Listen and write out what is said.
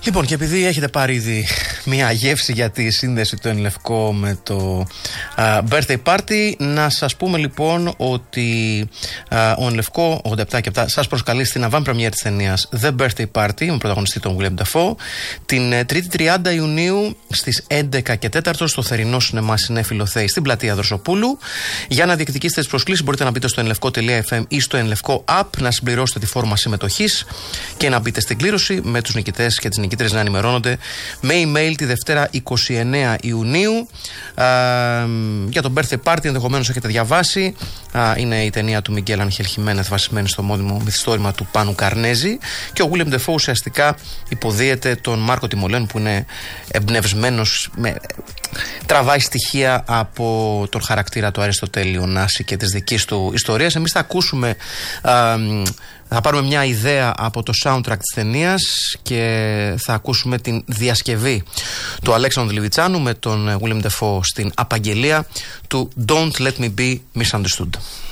Λοιπόν, και επειδή έχετε πάρει ήδη μια γεύση για τη σύνδεση του Εν Λευκό με το birthday party, να σας πούμε λοιπόν ότι ο Εν Λευκό 87 και 7 σας προσκαλεί στην avant-première της ταινίας The Birthday Party με πρωταγωνιστή τον Willem Dafoe την 3η 30 Ιουνίου στις 11 και 4 στο θερινό σινεμά Συνέφιλο Θέη στην πλατεία Δροσοπούλου. Για να διεκδικήσετε τις προσκλήσεις μπορείτε να μπείτε στο enlevko.fm ή στο Enlevko App, να συμπληρώσετε τη φόρμα συμμετοχής και να μπείτε στην κλήρωση, με τους νικητές και τις νικήτρες να ενημερώνονται με email τη Δευτέρα 29 Ιουνίου. Για το birthday party ενδεχομένως έχετε διαβάσει, είναι η ταινία του Μιγγέλ Άγχελ Χιμένεθ βασισμένη στο μόνιμο μυθιστόρημα του Πάνου Καρνέζη, και ο Willem Dafoe ουσιαστικά υποδίεται τον Μάρκο Τιμολέν, που είναι εμπνευσμένος, τραβάει στοιχεία από τον χαρακτήρα του Αριστοτέλη Ωνάση και της δικής του ιστορίας. Εμείς θα ακούσουμε, θα πάρουμε μια ιδέα από το soundtrack της ταινίας και θα ακούσουμε την διασκευή του Αλέξανδρου Λιβιτσάνου με τον Willem Dafoe στην απαγγελία του Don't Let Me Be Misunderstood.